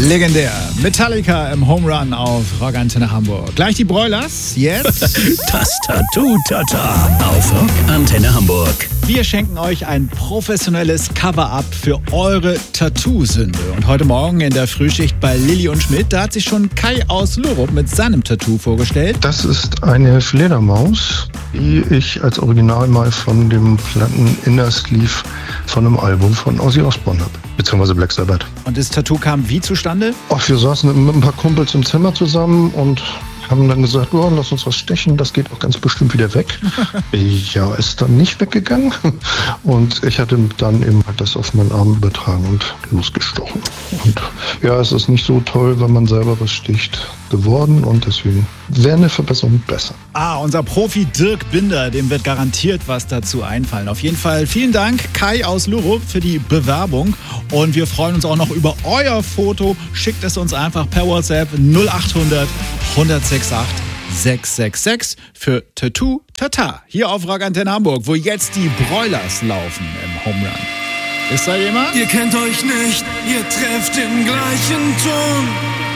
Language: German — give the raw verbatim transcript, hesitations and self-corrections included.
Legendär. Metallica im Home Run auf Rock Antenne Hamburg. Gleich die Broilers, jetzt das Tattoo-Tata auf Rock Antenne Hamburg. Wir schenken euch ein professionelles Cover-Up für eure Tattoo-Sünde. Und heute Morgen in der Frühschicht bei Lilly und Schmidt, da hat sich schon Kai aus Lurup mit seinem Tattoo vorgestellt. Das ist eine Fledermaus, die ich als Original mal von dem Platten Inner Sleeve von einem Album von Ozzy Osbourne habe, beziehungsweise Black Sabbath. Und das Tattoo kam wie zustande? Ach, wir saßen mit ein paar Kumpels im Zimmer zusammen und haben dann gesagt, oh, lass uns was stechen, das geht auch ganz bestimmt wieder weg. Ja, ist dann nicht weggegangen. Und ich hatte dann eben halt das auf meinen Arm übertragen und losgestochen. Und ja, es ist nicht so toll, wenn man selber was sticht, geworden. Und deswegen wäre eine Verbesserung besser. Ah, unser Profi Dirk Binder, dem wird garantiert was dazu einfallen. Auf jeden Fall vielen Dank, Kai aus Lurup, für die Bewerbung. Und wir freuen uns auch noch über euer Foto. Schickt es uns einfach per WhatsApp null acht hundert hundertsechsundachtzig sechs sechs sechs für Tattoo Tata. Hier auf Rock Antenne Hamburg, wo jetzt die Broilers laufen im Home Run. Ist da jemand? Ihr kennt euch nicht, ihr trefft den gleichen Ton.